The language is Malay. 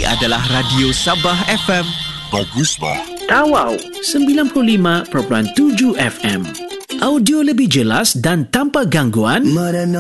adalah Radio Sabah FM. Bagus, bah. Tawau 95.7 FM. Audio lebih jelas dan tanpa gangguan.